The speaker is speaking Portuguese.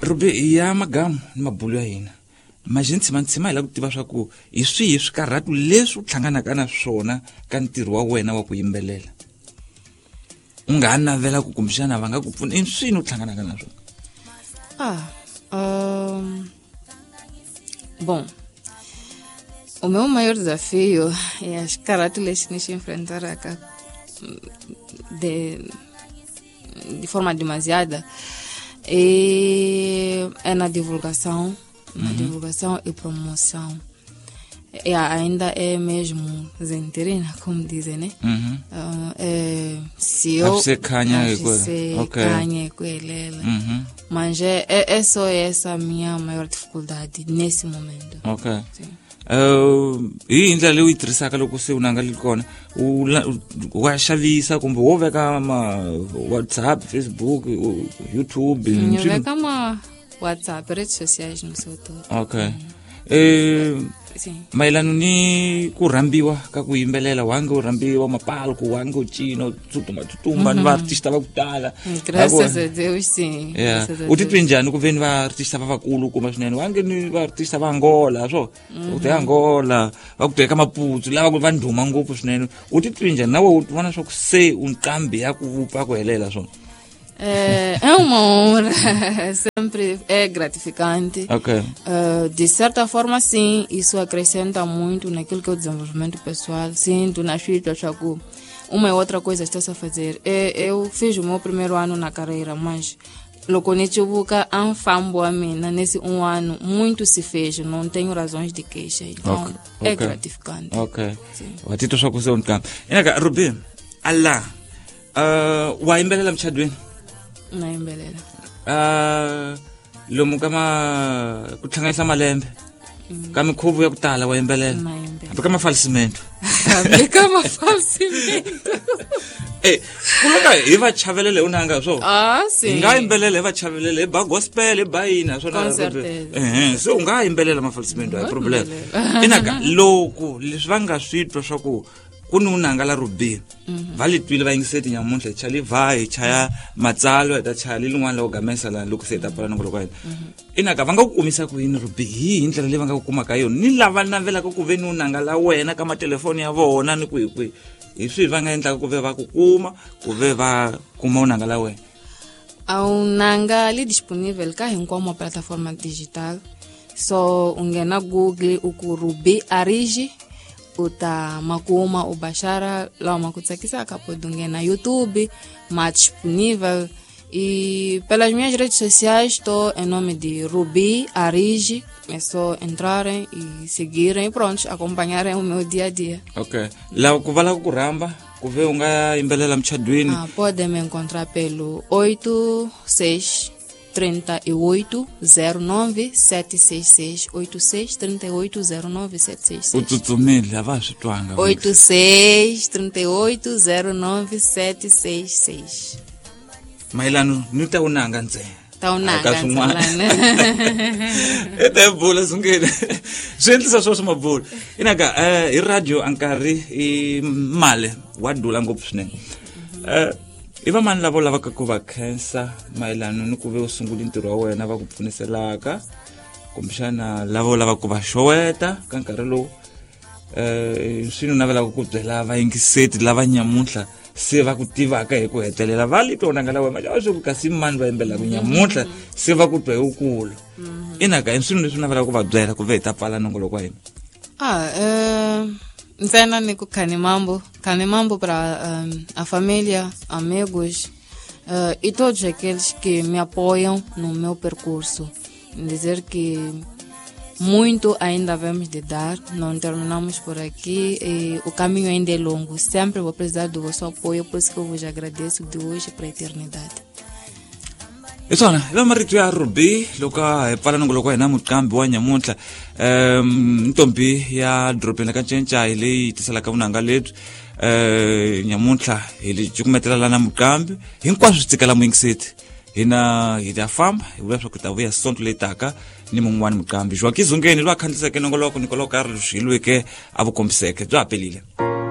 Ruby ya magama ni mabulu ya hina. Majinsi mantsima ila kutiva swa ku hi swihi swikarhatu leswi u hlanganaka na swona ka ntirho wa wena wa ku yimbelela. U nga navela ku kumbexana va nga ku pfuna i swini u hlanganaka na swona? Bom, o meu maior desafio é as características que nos enfrentará de forma demasiada é na divulgação, e promoção. Ainda é mesmo zenterina, como dizem, né? Se eu canha com ele, mas é só essa a minha maior dificuldade nesse momento. Ok. Hi ndlela leyi u yi tirhisaka loko se u nangali kona wa xavisa kumbe wo veka ma WhatsApp, Facebook, YouTube? Eu veka ma WhatsApp, redes sociais no seu todo. Ok. Mayelana ni ku rambiwa ka ku yimbelela wange u rambiwa mapalku wange u cina tsutsuma ni va-artista va ku tala? Graças a Deus, sim. U titwe njhani ku veni va-artista lavakulu kuma swinene? Wange ni va-artista va Angola swo u te Angola va ku teka maputsu lava va ndhuma ngopfu swinene. U titwe njhani nawe u vona swa ku se u nqambi ya ku vupfa ku helela swona? É uma honra, sempre é gratificante. Okay. De certa forma, sim, isso acrescenta muito naquilo que é o desenvolvimento pessoal. Sinto na vida, que uma e outra coisa está a fazer. Eu fiz o meu primeiro ano na carreira, mas Loconichibuca anfambo a mim, nesse ano, muito se fez, não tenho razões de queixa. Então, é gratificante. Ok. O título só com o seu campo. Ruby, Allah, o Aimbelela Mchadwin? Na yimbelela lomu kama ku tlhanganisa malembe ka mikhuvo ya ku tala wa yimbelela ka mafalsimento kuloka hi va chavelele u nanga swo sim nga yimbelela hi va chavelele ba gospel ba yina swona so nga yimbelela mafalsimento a problem inaka loko leswi va nga switwa swa ku kuni unanga la Ruby vale twile va yingiseti nyamuntlha chali vai chaya matsalo ta chali lin'wana lo gamesa la loko se ta pala nongolo kwa inaka va nga ku kumisa ku yini Ruby hi indlela leyi va nga ku kuma ka yona ni lava navelaka ku veni unanga la wena ka matelefoni ya vona ni ku hi swi va nga endlaka ku ve va ku kuma ku ve va kuma unanga la wena? Unanga li disponível ka hinkwayo plataforma digital, so ungena Google uku Ruby Arige uta makuma ubashara la makutsakisa kapodunge na YouTube mais disponível e pelas minhas redes sociais estou em nome de Ruby Arige, é só entrarem e seguirem e pronto, acompanharem o meu dia a dia. Ok. Lá ku vala ku ramba ku ve unga yimbelela Mchadwini? Pode me encontrar pelo 8638097666 8638097666. Utsutsumile ava swi twanga. 8638097666. Mayelana ni ta unanga ntsena. Ta unanga ntsena. Ete bula sungile. Swiendlisa swo swa mabulu. Inaka hi radio ankarhi i male wa dula ngopfu swinene. Iva mani lavo lavaka ku va khensa mayelana ni ku ve u sungula ntirho wa wena va ku pfuniselaka kumbexana lavo lava ku va xoweta ka nkarhi lowu swino navelaka ku byela vayingiseti lava nyamuntlha se va ku tivaka hi ku hetelela va litwa unanga la wena a swi ku kasi mani va yimbelaka nyamuntlha se va ku twa hi ukulu inaka hi swino leswi navelaka ku va byela ku ve hi ta pala nongolo kwa hina? Ntsena ni ku khani mambo para a família, amigos e todos aqueles que me apoiam no meu percurso. Dizer que muito ainda vamos de dar, não terminamos por aqui e o caminho ainda é longo. Sempre vou precisar do vosso apoio, por isso que eu vos agradeço de hoje para a eternidade. Isona la marito ya Ruby loko hi pfala nongolo kwa hina muqambi wa nyamuntlha ntombi ya dropeni ka cenca hi leyi tiselaka vunanga lebyi nyamuntlha hi le cukumetela lana muqambi hinkwaswo swi tsikala muyingiseti hina hi ta famba hi vula swa ku ta vuya sonto leyi taka ni mun'wana muqambi Joaquin Zungeni lwa khandliseke nongolo wa ku Nikoloko Karl Shilweke a vukombiseke bya apelile.